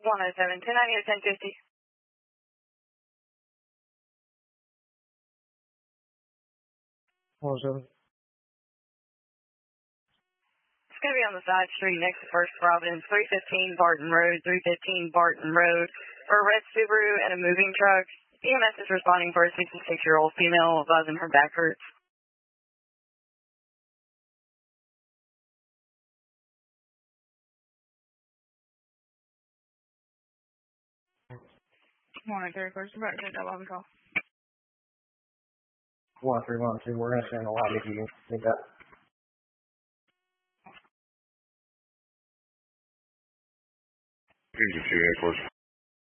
107, 1090 to 1050. It's going to be on the side street next to First Providence, 315 Barton Road, 315 Barton Road, for a red Subaru and a moving truck. EMS is responding for a 66-year-old female advising her back hurts. Morning, 31st, about to take that 11 call. 1312, we're going to send a lot of you. Need that. You can see, of course.